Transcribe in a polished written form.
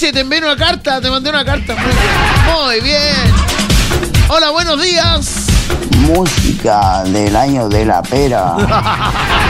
Marce, te envié una carta, te mandé una carta. Muy bien. Hola, buenos días. Música del año de la pera.